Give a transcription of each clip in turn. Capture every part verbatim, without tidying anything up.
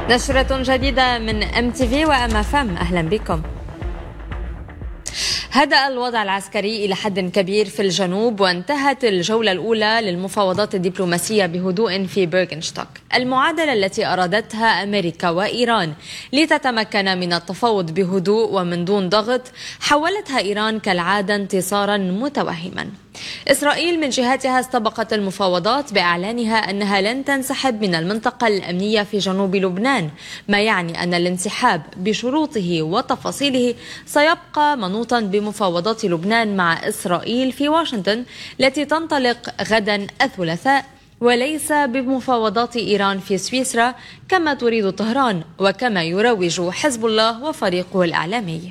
نشرة جديدة من إم تي في وإم إف إم، أهلا بكم. هدأ الوضع العسكري إلى حد كبير في الجنوب، وانتهت الجولة الأولى للمفاوضات الدبلوماسية بهدوء في بيرغنشتوك. المعادلة التي أرادتها أمريكا وإيران لتتمكن من التفاوض بهدوء ومن دون ضغط حولتها إيران كالعادة انتصارا متوهما. إسرائيل من جهتها استبقت المفاوضات بإعلانها أنها لن تنسحب من المنطقة الأمنية في جنوب لبنان، ما يعني أن الانسحاب بشروطه وتفاصيله سيبقى منوطا بمفاوضات لبنان مع إسرائيل في واشنطن التي تنطلق غدا الثلاثاء، وليس بمفاوضات إيران في سويسرا كما تريد طهران وكما يروج حزب الله وفريقه الإعلامي.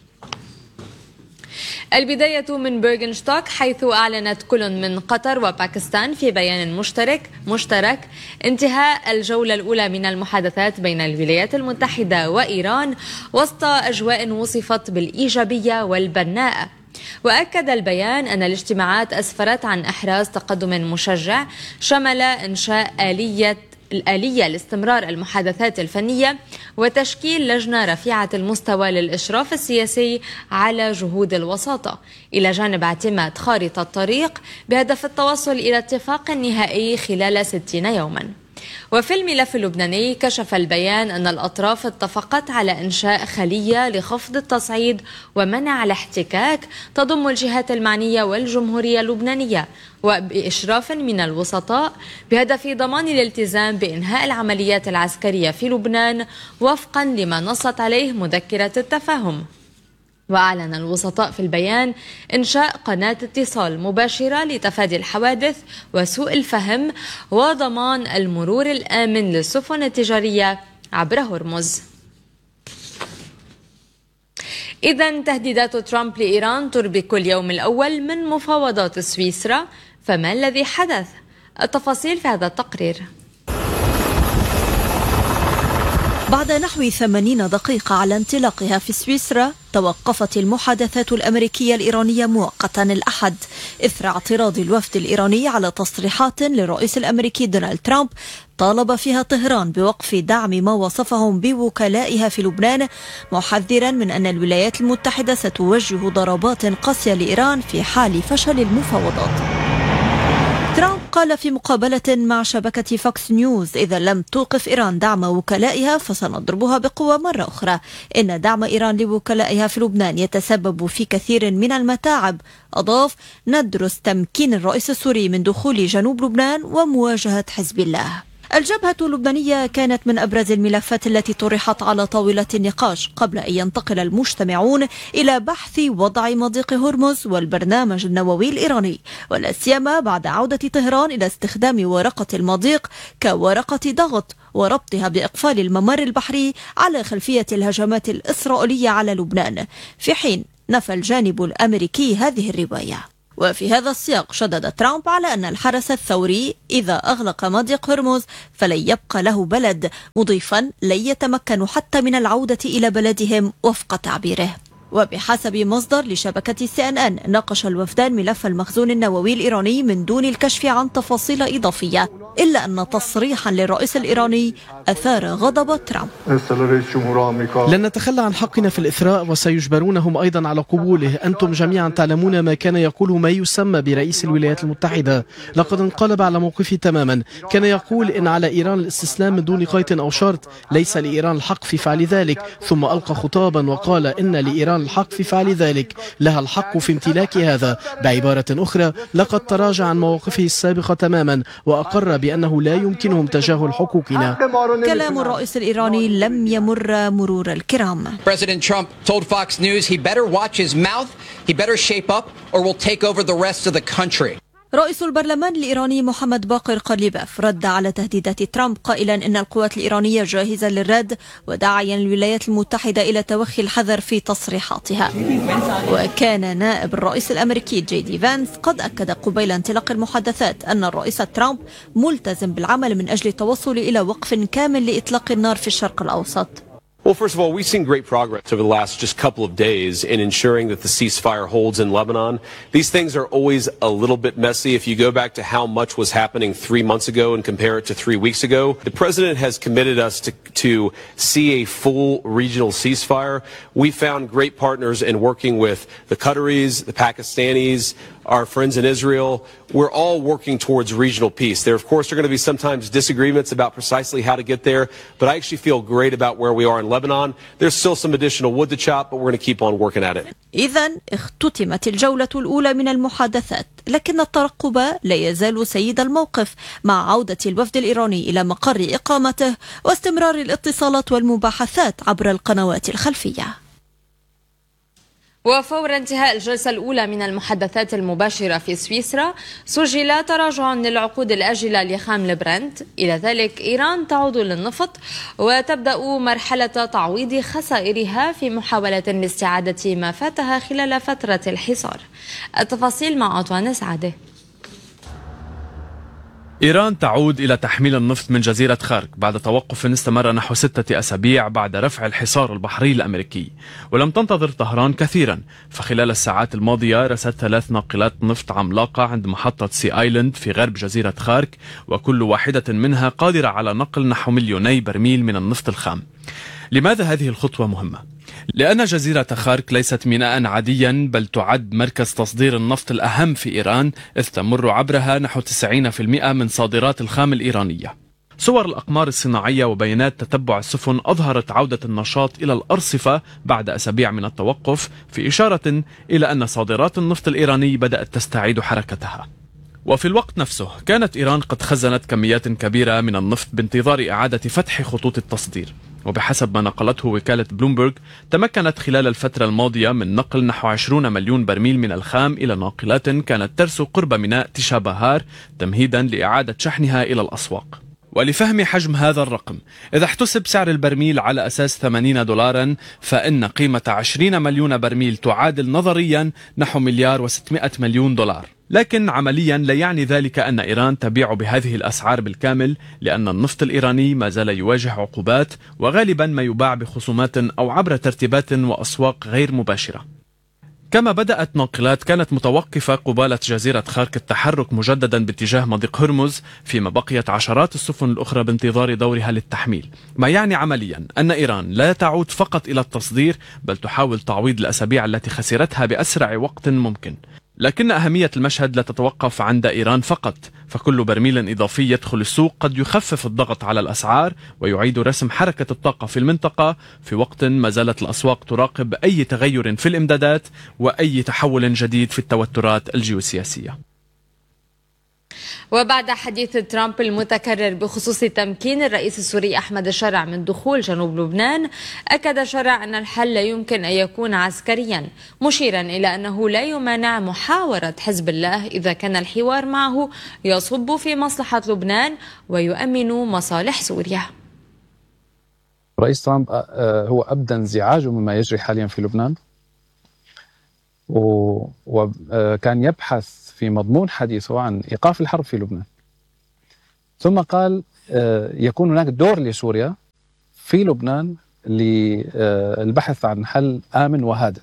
البداية من بيرغنشتوك، حيث أعلنت كل من قطر وباكستان في بيان مشترك مشترك انتهاء الجولة الأولى من المحادثات بين الولايات المتحدة وإيران وسط أجواء وصفت بالإيجابية والبناءة. وأكد البيان أن الاجتماعات أسفرت عن إحراز تقدم مشجع شمل إنشاء آلية الآلية لاستمرار المحادثات الفنية وتشكيل لجنة رفيعة المستوى للإشراف السياسي على جهود الوساطة، إلى جانب اعتماد خارطة طريق بهدف التوصل إلى اتفاق نهائي خلال ستين يوما. وفي الملف اللبناني، كشف البيان أن الأطراف اتفقت على إنشاء خلية لخفض التصعيد ومنع الاحتكاك تضم الجهات المعنية والجمهورية اللبنانية وبإشراف من الوسطاء بهدف ضمان الالتزام بإنهاء العمليات العسكرية في لبنان وفقا لما نصت عليه مذكرة التفاهم. وأعلن الوسطاء في البيان إنشاء قناة اتصال مباشرة لتفادي الحوادث وسوء الفهم وضمان المرور الآمن للسفن التجارية عبر هرمز. إذن تهديدات ترامب لإيران تربك اليوم الأول من مفاوضات سويسرا، فما الذي حدث؟ التفاصيل في هذا التقرير. بعد نحو ثمانين دقيقة على انطلاقها في سويسرا، توقفت المحادثات الأمريكية الإيرانية مؤقتا الأحد إثر اعتراض الوفد الإيراني على تصريحات للرئيس الأمريكي دونالد ترامب طالب فيها طهران بوقف دعم ما وصفهم بوكلائها في لبنان، محذرا من أن الولايات المتحدة ستوجه ضربات قاسية لإيران في حال فشل المفاوضات. ترامب قال في مقابلة مع شبكة فوكس نيوز: إذا لم توقف إيران دعم وكلائها فسنضربها بقوة مرة أخرى. إن دعم إيران لوكلائها في لبنان يتسبب في كثير من المتاعب. أضاف: ندرس تمكين الرئيس السوري من دخول جنوب لبنان ومواجهة حزب الله. الجبهة اللبنانية كانت من أبرز الملفات التي طرحت على طاولة النقاش قبل أن ينتقل المجتمعون إلى بحث وضع مضيق هرمز والبرنامج النووي الإيراني، ولا سيما بعد عودة طهران إلى استخدام ورقة المضيق كورقة ضغط وربطها بإقفال الممر البحري على خلفية الهجمات الإسرائيلية على لبنان، في حين نفى الجانب الأمريكي هذه الرواية. وفي هذا السياق شدد ترامب على أن الحرس الثوري إذا أغلق مضيق هرمز فلن يبقى له بلد، مضيفا: لن يتمكنوا حتى من العودة إلى بلدهم وفق تعبيره. وبحسب مصدر لشبكة سي إن إن، ناقش الوفدان ملف المخزون النووي الإيراني من دون الكشف عن تفاصيل إضافية، إلا أن تصريحا للرئيس الإيراني أثار غضب ترامب. لن نتخلى عن حقنا في الإثراء وسيجبرونهم أيضا على قبوله. أنتم جميعا تعلمون ما كان يقوله ما يسمى برئيس الولايات المتحدة، لقد انقلب على موقفه تماما. كان يقول إن على إيران الاستسلام من دون قيد أو شرط، ليس لإيران الحق في فعل ذلك، ثم ألقى خطابا وقال إن لإيران الحق في فعل ذلك، لها الحق في امتلاك هذا. بعبارة أخرى، لقد تراجع عن مواقفه السابقة تماما وأقر بأنه لا يمكنهم تجاهل حقوقنا. كلام الرئيس الإيراني لم يمر مرور الكرام. President Trump told Fox News he better watch his mouth, he better shape up or we'll take over the rest of the country. رئيس البرلمان الإيراني محمد باقر قليباف رد على تهديدات ترامب قائلا إن القوات الإيرانية جاهزة للرد، وداعيا الولايات المتحدة إلى توخي الحذر في تصريحاتها. وكان نائب الرئيس الأمريكي جي دي فانس قد أكد قبيل انطلاق المحادثات أن الرئيس ترامب ملتزم بالعمل من أجل التوصل إلى وقف كامل لإطلاق النار في الشرق الأوسط. Well, first of all, we've seen great progress over the last just couple of days in ensuring that the ceasefire holds in Lebanon. These things are always a little bit messy. If you go back to how much was happening three months ago and compare it to three weeks ago, the president has committed us to, to see a full regional ceasefire. We found great partners in working with the Qataris, the Pakistanis, our friends in Israel. We're all working towards regional peace. There, of course, are going to be sometimes disagreements about precisely how to get there, but I actually feel great about where we are in Lebanon. There's still some additional wood to chop, but we're going to keep on working at it. إذن اختتمت الجولة الأولى من المحادثات، لكن الترقب لا يزال سيد الموقف مع عودة الوفد الإيراني إلى مقر إقامته واستمرار الاتصالات والمباحثات عبر القنوات الخلفية. وفور انتهاء الجلسة الأولى من المحادثات المباشرة في سويسرا سجل تراجع للعقود الآجلة لخام البرنت. إلى ذلك إيران تعود للنفط وتبدأ مرحلة تعويض خسائرها في محاولة لاستعادة ما فاتها خلال فترة الحصار. التفاصيل مع أنطوان سعادة. إيران تعود إلى تحميل النفط من جزيرة خارك بعد توقف استمر نحو ستة أسابيع بعد رفع الحصار البحري الأمريكي، ولم تنتظر طهران كثيرا، فخلال الساعات الماضية رست ثلاث ناقلات نفط عملاقة عند محطة سي آيلاند في غرب جزيرة خارك، وكل واحدة منها قادرة على نقل نحو مليوني برميل من النفط الخام. لماذا هذه الخطوة مهمة؟ لأن جزيرة خارك ليست ميناء عاديا، بل تعد مركز تصدير النفط الأهم في إيران، إذ تمر عبرها نحو تسعين بالمئة من صادرات الخام الإيرانية. صور الأقمار الصناعية وبيانات تتبع السفن أظهرت عودة النشاط إلى الأرصفة بعد أسابيع من التوقف، في إشارة إلى أن صادرات النفط الإيراني بدأت تستعيد حركتها. وفي الوقت نفسه كانت إيران قد خزنت كميات كبيرة من النفط بانتظار إعادة فتح خطوط التصدير، وبحسب ما نقلته وكالة بلومبرغ تمكنت خلال الفترة الماضية من نقل نحو عشرين مليون برميل من الخام إلى ناقلات كانت ترسو قرب ميناء تيشا بهار تمهيدا لإعادة شحنها إلى الأسواق. ولفهم حجم هذا الرقم، إذا احتسب سعر البرميل على أساس ثمانين دولارا، فإن قيمة عشرين مليون برميل تعادل نظريا نحو مليار وستمائة مليون دولار. لكن عمليا لا يعني ذلك أن إيران تبيع بهذه الأسعار بالكامل، لأن النفط الإيراني ما زال يواجه عقوبات، وغالبا ما يباع بخصومات أو عبر ترتيبات وأسواق غير مباشرة. كما بدأت ناقلات كانت متوقفة قبالة جزيرة خارك التحرك مجددا باتجاه مضيق هرمز، فيما بقيت عشرات السفن الأخرى بانتظار دورها للتحميل، ما يعني عمليا أن إيران لا تعود فقط إلى التصدير، بل تحاول تعويض الأسابيع التي خسرتها بأسرع وقت ممكن. لكن أهمية المشهد لا تتوقف عند إيران فقط، فكل برميل إضافي يدخل السوق قد يخفف الضغط على الأسعار ويعيد رسم حركة الطاقة في المنطقة، في وقت ما زالت الأسواق تراقب أي تغير في الإمدادات وأي تحول جديد في التوترات الجيوسياسية. وبعد حديث ترامب المتكرر بخصوص تمكين الرئيس السوري أحمد الشرع من دخول جنوب لبنان، أكد شرع أن الحل لا يمكن أن يكون عسكريا، مشيرا إلى أنه لا يمانع محاورة حزب الله إذا كان الحوار معه يصب في مصلحة لبنان ويؤمن مصالح سوريا. رئيس ترامب هو أبدى انزعاجه مما يجري حاليا في لبنان، وكان يبحث في مضمون حديثه عن إيقاف الحرب في لبنان، ثم قال يكون هناك دور لسوريا في لبنان للبحث عن حل آمن وهادئ.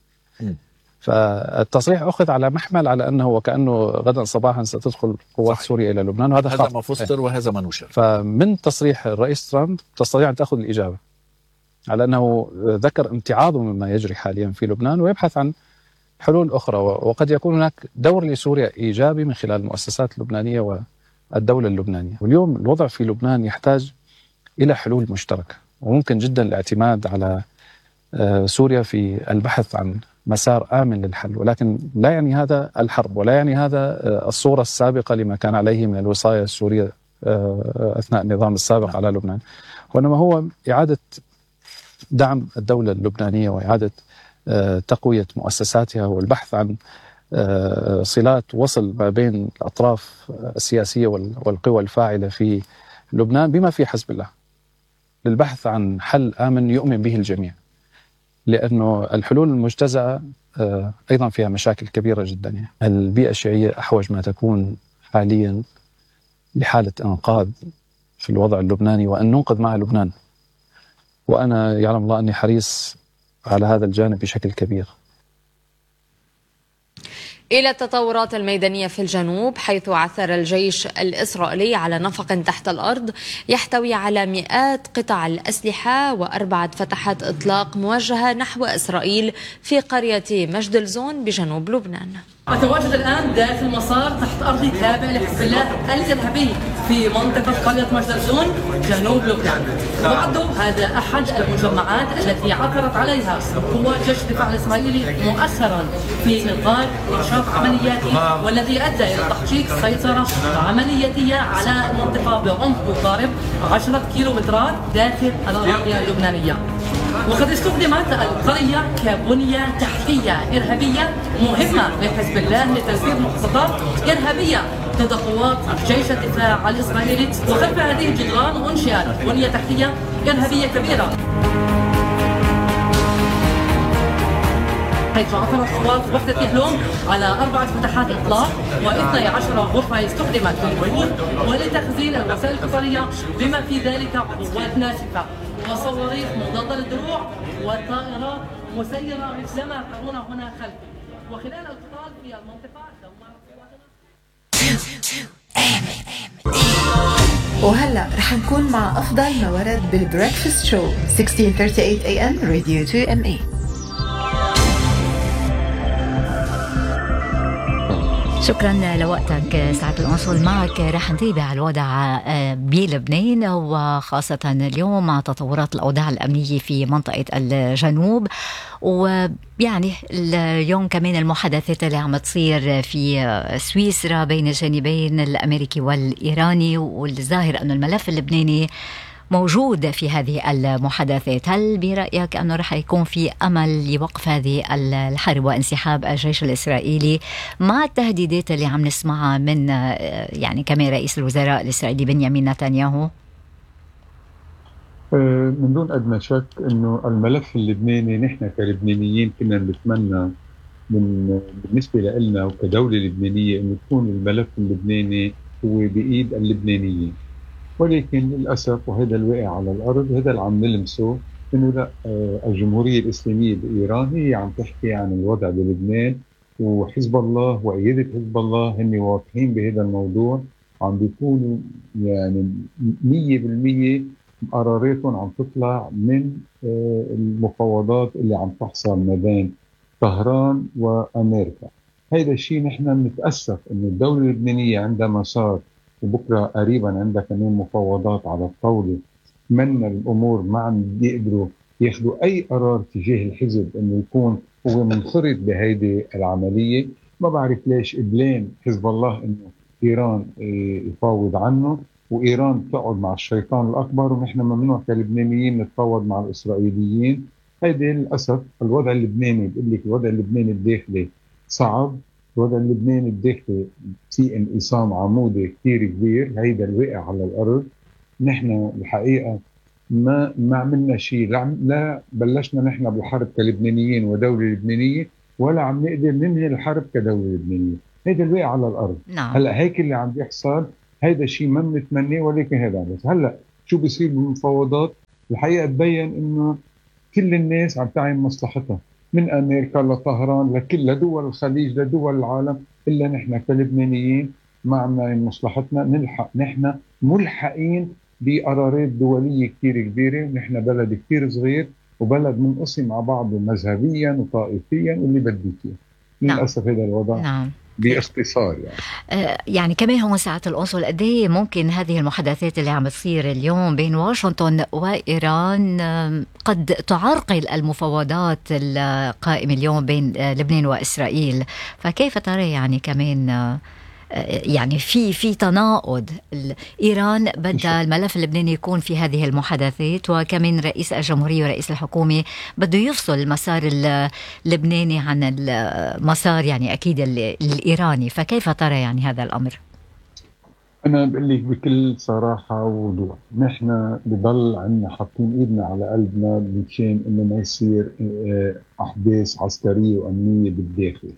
فالتصريح أخذ على محمل على أنه وكأنه غدا صباحا ستدخل قوات صحيح. سوريا إلى لبنان، وهذا هذا ما فسر وهذا ما نشر. فمن تصريح الرئيس ترامب تستطيع أن تأخذ الإجابة على أنه ذكر امتعاضه مما يجري حاليا في لبنان ويبحث عن حلول أخرى، وقد يكون هناك دور لسوريا إيجابي من خلال المؤسسات اللبنانية والدولة اللبنانية. واليوم الوضع في لبنان يحتاج إلى حلول مشتركة، وممكن جدا الاعتماد على سوريا في البحث عن مسار آمن للحل، ولكن لا يعني هذا الحرب، ولا يعني هذا الصورة السابقة لما كان عليه من الوصاية السورية أثناء النظام السابق على لبنان، وإنما هو إعادة دعم الدولة اللبنانية وإعادة تقوية مؤسساتها والبحث عن صلات وصل ما بين الأطراف السياسية والقوى الفاعلة في لبنان بما في حزب الله، للبحث عن حل آمن يؤمن به الجميع، لأنه الحلول المجتزأة أيضا فيها مشاكل كبيرة جدا. يعني البيئة الشيعية أحوج ما تكون حاليا لحالة إنقاذ في الوضع اللبناني، وأن ننقذ مع لبنان، وأنا يعلم الله أني حريص على هذا الجانب بشكل كبير. إلى التطورات الميدانية في الجنوب، حيث عثر الجيش الإسرائيلي على نفق تحت الأرض يحتوي على مئات قطع الأسلحة وأربعة فتحات إطلاق موجهة نحو إسرائيل في قرية مجدلزون بجنوب لبنان. أتواجد الآن داخل مسار تحت أرضي تابع لحزب الله الإرهابي في منطقة قرية مجدلزون جنوب لبنان. وعد هذا أحد المجمعات التي عثرت عليها قوات جيش الدفاع الإسرائيلي مؤخرا في إطار نشاط عملياتي، والذي أدى إلى تحقيق سيطرة عملياتية على منطقة بعمق يقارب عشرة كيلومترات داخل الأراضي اللبنانية. وقد استخدمت القرية كبنية تحتية إرهابية مهمة لحزب الله لتنفيذ مخططات إرهابية ضد قوات جيش الدفاع الإسرائيلي، وخلف هذه الجدران أنشئت بنية تحتية إرهابية كبيرة، حيث عثرت قوات وحدة يهلوم على أربعة فتحات إطلاق واثني عشر غرفة استخدمت للوقود ولتخزين الوسائل القتالية، بما في ذلك قوات ناسفة وصواريخ مضادة للدروع وطائرات مسيرة مثل ما ترون هنا خلفي. وخلال القتال في المنطقة دمرت وهلا رح نكون مع أفضل ما ورد بالبريكفاست شو ستة عشر ثلاثة وثلاثين إيه إم راديو تو إم إيه. شكرا لوقتك سعد الأنصل. معك رح نتابع الوضع بلبنان، وخاصة اليوم مع تطورات الأوضاع الأمنية في منطقة الجنوب، ويعني اليوم كمان المحادثات اللي عم تصير في سويسرا بين الجانبين الأمريكي والإيراني، والظاهر أن الملف اللبناني موجود في هذه المحادثات. هل برأيك أنه رح يكون في أمل لوقف هذه الحرب وانسحاب الجيش الإسرائيلي مع التهديدات اللي عم نسمعها من يعني كمان رئيس الوزراء الإسرائيلي بنيامين نتنياهو؟ من دون أدنى شك أنه الملف اللبناني نحن كلبنانيين كنا نتمنى من بالنسبة لنا وكدولة لبنانية أنه يكون الملف اللبناني هو بإيد اللبنانيين، ولكن للأسف وهذا الواقع على الأرض هذا اللي عم نلمسه، إنه لا الجمهورية الإسلامية بإيران هي عم تحكي عن الوضع بلبنان، وحزب الله وأيدة حزب الله هن واضحين بهذا الموضوع، عم بيكونوا يعني مية بالمية قراراتهم عم تطلع من المفاوضات اللي عم تحصل ما بين طهران وأمريكا. هذا الشيء نحن نتأسف إنه الدولة اللبنانية عندما صار وبكرة قريبا عندها كمان مفاوضات على الطاولة، من الأمور ما عم بيقدروا ياخذوا أي قرار تجاه الحزب إنه يكون هو منخرط بهيدي العملية. ما بعرف ليش قبلين حزب الله إنه إيران يفاوض عنه، وإيران تقعد مع الشيطان الأكبر، ونحن ممنوع كلبنانيين نتفاوض مع الإسرائيليين. هيدي للأسف الوضع اللبناني، بقول لك الوضع اللبناني الداخلي صعب، الوضع اللبناني الداخلي في انقسام عمودي كتير كبير، هيدا الواقع على الأرض. نحن الحقيقة ما ما عملنا شيء، لا, لا بلشنا نحن بالحرب كلبنانيين ودولة لبنانية، ولا عم نقدر ننهي الحرب كدولة لبنانية. هيدا الواقع على الأرض. نعم. هلا هيك اللي عم بيحصل، هيدا شيء ما بنتمناه، ولكن هذا بس. هلا شو بيصير بالمفاوضات؟ الحقيقة تبين إنه كل الناس عم تعين مصلحتها، من أمريكا لطهران لكل لدول الخليج لدول العالم، إلا نحن كلبنانيين ما عم نعين مصلحتنا. نلحق نحن ملحقين بقرارات دولية كتير كبيرة، نحن بلد كتير صغير وبلد منقسم مع بعضه مذهبيا وطائفيا واللي بدي فيه. للأسف هذا الوضع. نعم. باختصار يعني. آه يعني كمان هون ساعة الأنصل، قد ايه ممكن هذه المحادثات اللي عم تصير اليوم بين واشنطن وإيران آه قد تعرقل المفاوضات القائمة اليوم بين آه لبنان وإسرائيل؟ فكيف ترى يعني كمان آه يعني في في تناقض؟ إيران بدها الملف اللبناني يكون في هذه المحادثات، وكمان رئيس الجمهورية ورئيس الحكومة بده يفصل المسار اللبناني عن المسار يعني أكيد الإيراني. فكيف ترى يعني هذا الأمر؟ أنا بقول لك بكل صراحة ووضوح، نحن بضل عنا حاطين إيدنا على قلبنا مشان إنه ما يصير أحداث عسكرية وأمنية بالداخل.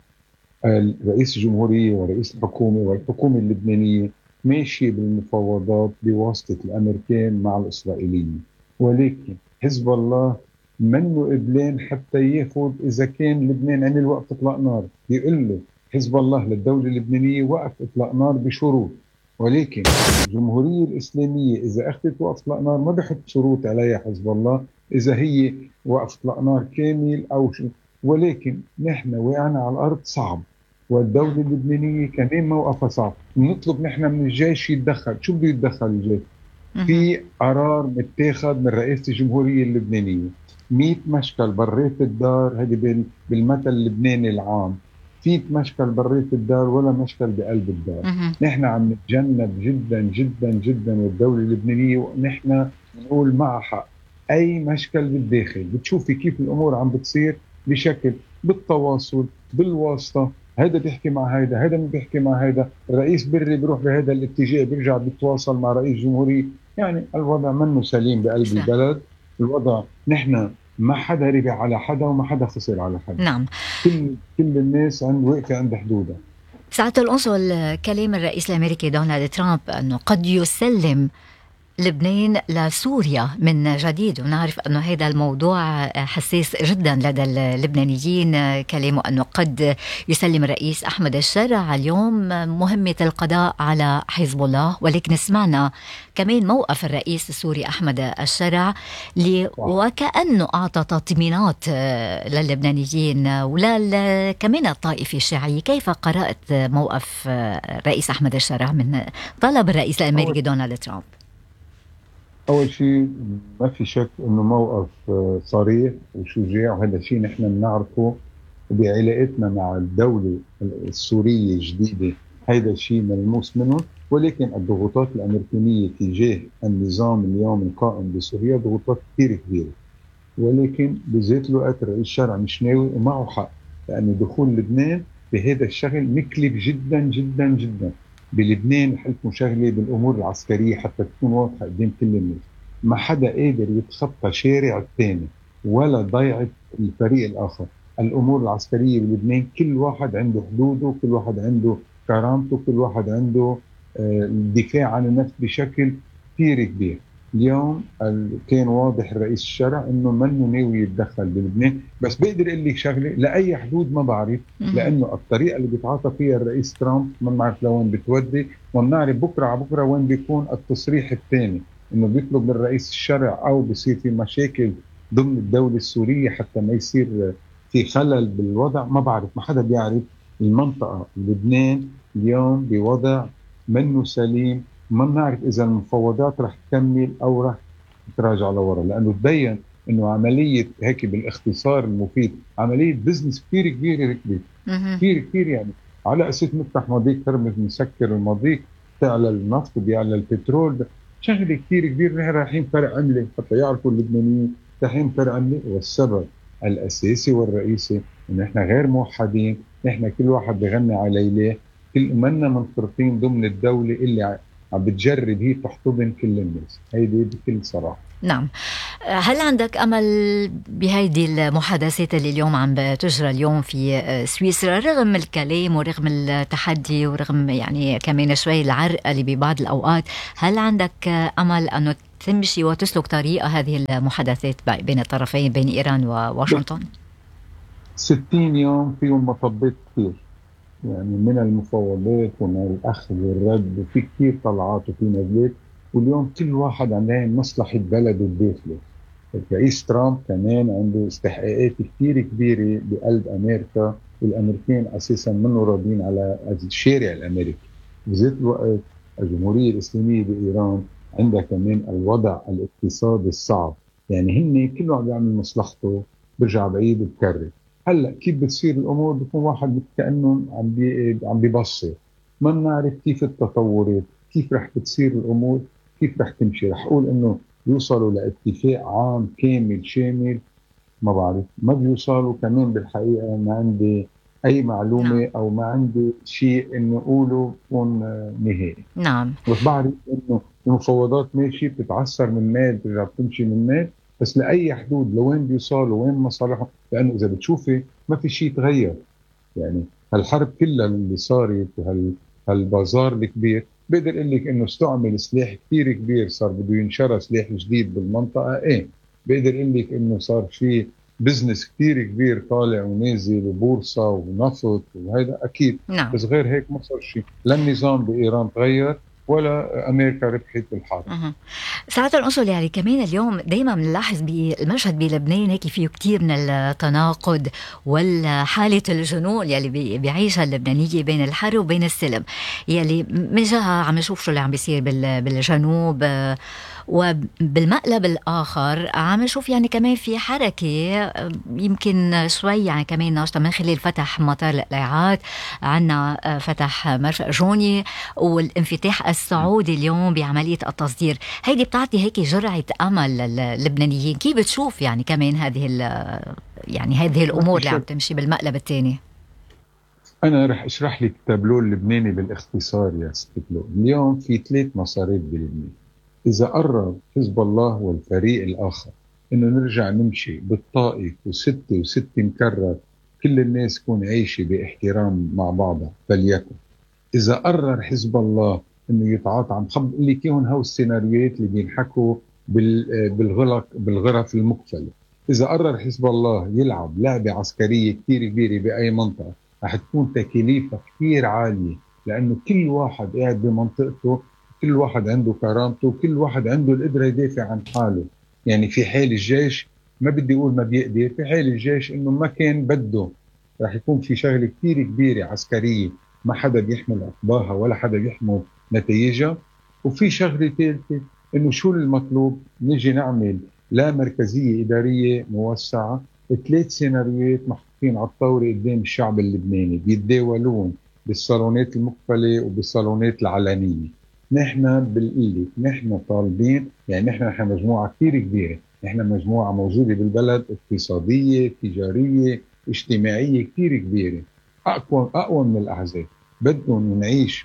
رئيس الجمهورية ورئيس الحكومة والحكومة اللبنانية ماشية بالمفاوضات بواسطة الأمريكان مع الإسرائيليين. ولكن حزب الله منه قبلان حتى ياخذ اذا كان لبنان عمل وقف اطلاق نار، يقول له حزب الله للدوله اللبنانيه وقف اطلاق نار بشروط، ولكن الجمهوريه الاسلاميه اذا اخذت وقف اطلاق نار ما بحط شروط عليها حزب الله اذا هي وقف اطلاق نار كامل او شيء، ولكن نحن وقعنا على الارض صعب والدوله اللبنانيه كمان موقفها صعب، نطلب نحن من الجيش يتدخل، شو بده يتدخل الجيش؟ في قرار متاخذ من رئاسه الجمهوريه اللبنانيه مئة مشكل بريت الدار، هذه بالمثل اللبناني العام، في مشكل بريت الدار ولا مشكل بقلب الدار. نحن عم نتجنب جدا جدا جدا والدوله اللبنانيه ونحن نقول مع حق اي مشكل بالداخل، بتشوفي كيف الامور عم بتصير بشكل بالتواصل بالواسطه، هذا بيحكي مع هذا، هذا ما بيحكي مع هذا، الرئيس بري بيروح بهذا الاتجاه بيرجع بيتواصل مع رئيس جمهوريه، يعني الوضع منه سليم بقلب صح. البلد، الوضع نحن ما حدا ربح على حدا وما حدا خسر على حدا. نعم. كل كل الناس عند واقفه عند حدودها. سعادة القنصل، كلام الرئيس الامريكي دونالد ترامب انه قد يسلم لبنان لسوريا من جديد، ونعرف أنه هذا الموضوع حساس جدا لدى اللبنانيين، كلامه أنه قد يسلم الرئيس أحمد الشرع اليوم مهمة القضاء على حزب الله، ولكن سمعنا كمان موقف الرئيس السوري أحمد الشرع وكأنه أعطى تطمينات للبنانيين ولا كمان الطائفة الشيعية. كيف قرأت موقف الرئيس أحمد الشرع من طلب الرئيس الأمريكي دونالد ترامب؟ أول شيء ما في شك إنه موقف صريح وشجاع، وهذا الشيء نحن بنعرفه بعلاقتنا مع الدولة السورية الجديدة، هذا الشيء ملموس منه، ولكن الضغوطات الأمريكانية تجاه النظام اليوم القائم بسوريا ضغوطات كثير كبيرة، ولكن بذات الوقت الرئيس الشرع مش ناوي ومعه حق، لأن دخول لبنان بهذا الشغل مكلف جدا جدا جدا. بلبنان حلفوا شغله بالامور العسكريه حتى تكون واضحه قدام كل الناس، ما حدا قادر يتخطى شارع الثاني ولا ضيعه الفريق الاخر. الامور العسكريه بلبنان كل واحد عنده حدوده، كل واحد عنده كرامته، كل واحد عنده الدفاع عن النفس بشكل كثير كبير. اليوم كان واضح الرئيس الشرع انه منه ناوي يتدخل بلبنان، بس بقدر اقول لك شغله لاي حدود ما بعرف، لانه الطريقه اللي بيتعاطى فيها الرئيس ترامب ما بنعرف لوين بتودي، وما بنعرف بكره على بكره وين بيكون التصريح الثاني، انه بيطلب من الرئيس الشرع او بيصير في مشاكل ضمن الدوله السوريه حتى ما يصير في خلل بالوضع، ما بعرف، ما حدا بيعرف. المنطقه لبنان اليوم بوضع منه سليم، ما بنعرف اذا المفاوضات رح تكمل او رح تراجع لورا، لانه تبين انه عمليه هيك بالاختصار المفيد عمليه بزنس كثير كبيره ركبت كثير كثير، يعني على اساس نفتح مضيق ترمز نسكر المضيق، تعلى النفط بيعلى البترول، شغله كثير كبير. نحن رايحين فرق عمله حتى يعرفوا اللبنانيين رايحين فرق عمله، والسبب الاساسي والرئيسي انه نحن غير موحدين، نحن كل واحد بغني على ليله، كل منا منفرطين ضمن الدوله اللي عم بتجرب هي تحتضن كل الناس، هيدي بكل صراحه. نعم. هل عندك أمل بهذه المحادثات اللي اليوم عم بتجرى اليوم في سويسرا، رغم الكلام ورغم التحدي ورغم يعني كمان شوي العرقلة ببعض الأوقات، هل عندك أمل أنه تمشي وتسلك طريقة هذه المحادثات بين الطرفين بين إيران وواشنطن؟ ستين يوم فيهم مطبات كثير، يعني من المفاوضات ومن الأخذ والرد، وفي كثير طلعات وفي نزلات، واليوم كل واحد عنده مصلحة بلده الداخلي. الرئيس ترامب كمان عنده استحقاقات كثير كبيرة بقلب أمريكا، والأمريكان أساسا منه راضين على الشارع الأمريكي. بذات الوقت الجمهورية الإسلامية بإيران عندها كمان الوضع الاقتصادي الصعب، يعني هن كل واحد بيعمل مصلحته برجع بعيد وبكرر. هلا كيف بتصير الامور؟ بيكون واحد كانه عم بي عم بيبصر، ما بنعرف كيف التطورات، كيف رح بتصير الامور، كيف رح تمشي. رح اقول انه يوصلوا لاتفاق عام كامل شامل، ما بعرف، ما بيوصلوا كمان بالحقيقه. ما عندي اي معلومه نعم. او ما عندي شيء انه اقوله يكون نهائي. نعم. بس بعرف انه المفاوضات ماشي، بتتعثر من مال بترجع بتمشي من مال، بس لأي حدود لوين بيوصلوا وين مصالحهم، لأنه إذا بتشوفي ما في شيء تغير. يعني هالحرب كلها اللي صارت وهالبازار الكبير بقدر اقول لك انه استعمل سلاح كثير كبير، صار بده ينشرى سلاح جديد بالمنطقه. ايه بقدر اقول لك انه صار في بزنس كثير كبير طالع ونازل وبورصه ونفط وهذا اكيد. نعم. بس غير هيك ما صار شيء، لا النظام بايران تغير ولا امريكا ربحت بالحرب. أه. ساعات الأنصل يعني كمان اليوم دايما بنلاحظ بالمشهد بلبنان هيك فيه كتير من التناقض والحالة الجنون يلي بيعيشها اللبنانية بين الحرب وبين السلم، يلي من جهة عم نشوف شو اللي عم بيصير بالجنوب، وبالمقلب الآخر عم نشوف يعني كمان في حركة يمكن شوي يعني كمان ناشطة من خلال فتح مطار القلاعات، عنا فتح مرفق جوني والانفتاح السعودي اليوم بعملية التصدير. هيدي بتعطي هيك جرعة أمل للبنانيين. كيف بتشوف يعني كمان هذه يعني هذه الأمور اللي عم تمشي بالمقلب الثاني؟ أنا رح أشرح لك التابلو اللبناني بالاختصار يا ستبلو. اليوم في ثلاث مسارات بلبنان. إذا قرر حزب الله والفريق الآخر إنه نرجع نمشي بالطائف وستة وستة نكرر كل الناس تكون عايشة باحترام مع بعضها فليكن. إذا قرر حزب الله إنه يتعاطى، عم خب اللي كيهن هو السيناريوهات اللي بينحكوا بالغلق بالغرف المقفلة. إذا قرر حزب الله يلعب لعبة عسكرية كتير كبيرة بأي منطقة رح تكون تكاليفها كتير عالية، لأنه كل واحد قاعد بمنطقته، كل واحد عنده كرامته، وكل واحد عنده القدرة يدافع عن حاله. يعني في حال الجيش ما بدي أقول ما بيقدر، في حال الجيش إنه ما كان بده رح يكون في شغلة كتير كبيرة عسكرية ما حدا بيحمل عقباها ولا حدا بيحمل نتائجها. وفي شغلة ثالثة إنه شو المطلوب، نجي نعمل لا مركزية إدارية موسعة. ثلاث سيناريوهات محطوطين على الطاولة قدام الشعب اللبناني بيتداولون بالصالونات المقفلة وبالصالونات العلنية. نحن بالقلة نحن طالبين، يعني نحن نحن مجموعة كتير كبيرة، نحن مجموعة موجودة بالبلد اقتصادية تجارية اجتماعية كتير كبيرة، أقوى أقوى من الأحزاب. بدنا نعيش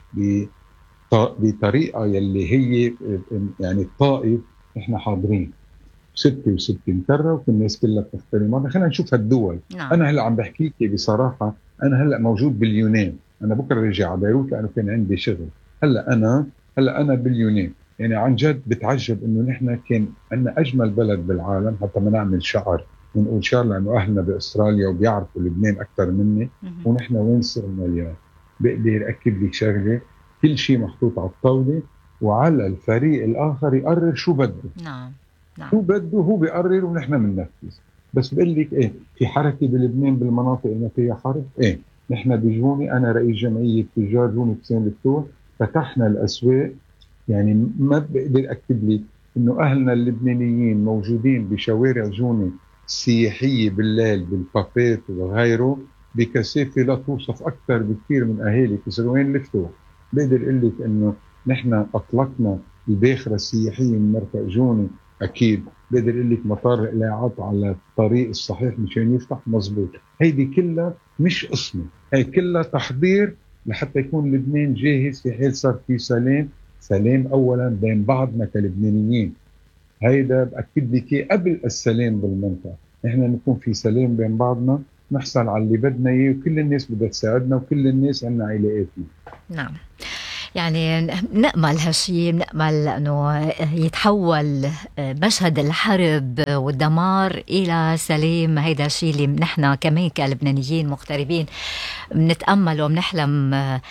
بطريقة يلي هي يعني الطائف نحن حاضرين ستة وستة نكرر وكل الناس كلها بتحترم. خلينا نشوف هالدول. نعم. أنا هلأ عم بحكيك بصراحة، أنا هلأ موجود باليونان، أنا بكرة رجع على بيروت لأنه كان عندي شغل. هلأ أنا هلأ أنا باليونان، يعني عن جد بتعجب إنه نحن كان عندنا أجمل بلد بالعالم، حتى ما نعمل شعر ونقول شعر لأنه أهلنا بأستراليا وبيعرفوا لبنان أكثر مني، ونحن وين صرنا اليوم. بقدر أكد لك شغلة، كل شيء محطوط على الطاولة وعلى الفريق الآخر يقرر شو بده. نعم. نعم. شو بده هو بيقرر ونحن بننفذ. بس بقول لك إيه، في حركة بلبنان بالمناطق اللي فيها حرب. إيه نحن بجوني، أنا رئيس جمعية تجار جوني حسين الفتوح، فتحنا الأسواق. يعني ما بقدر أكتب لك إنه أهلنا اللبنانيين موجودين بشوارع جوني السياحية بالليل بالبابات وغيره بكثافة لا توصف أكثر بكثير من أهالي كسروان الفتوح. بقدر أقول لك إنه نحن أطلقنا الباخرة السياحية من مرفق جوني. أكيد بقدر أقول لك مطار القلاعات على الطريق الصحيح مشان يفتح مزبوط. هيدي كلها مش قسمة، هي كلها تحضير لحتى يكون لبنان جاهز في حال صار في سلام. سلام أولا بين بعضنا كلبنانيين، هيدا بأكد لك قبل السلام بالمنطقة. نحن نكون في سلام بين بعضنا، نحصل على اللي بدنا إياه، وكل الناس بدها تساعدنا وكل الناس عنا علاقاتنا. نعم، يعني نأمل هالشيء، نأمل أنه يتحول مشهد الحرب والدمار إلى سلام. هيدا الشيء اللي نحن كمان كلبنانيين مغتربين بنتأمل وبنحلم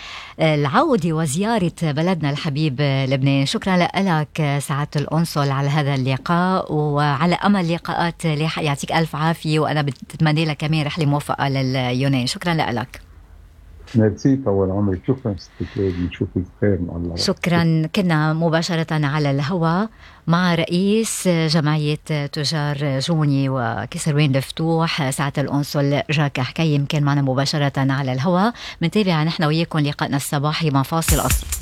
العودة وزيارة بلدنا الحبيب لبنان. شكرا لك سعادة القنصل على هذا اللقاء، وعلى أمل لقاءات لاحقة. يعطيك ألف عافية، وأنا بتمنى لك كمان رحلة موفقة لليونان. شكرا لك. ميرسي طول عمرك. شكرا ستكلاد، نشوفك خير مع الله. شكرا. كنا مباشرة على الهواء مع رئيس جمعية تجار جوني وكسروان الفتوح سعادة القنصل جاك حكيم، كان معنا مباشرة على الهواء. منتابع نحن وياكم لقائنا الصباحي مع فاصل أصلي.